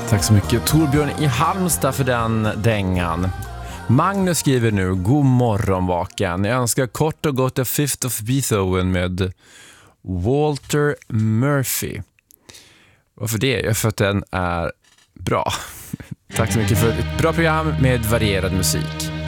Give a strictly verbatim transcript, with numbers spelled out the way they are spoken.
Tack så mycket Torbjörn i Halmstad för den dängan. Magnus skriver nu: god morgon vaken. Jag önskar kort och gott A Fifth of Beethoven med Walter Murphy. Varför det? För att den är bra. Tack så mycket för ett bra program med varierad musik.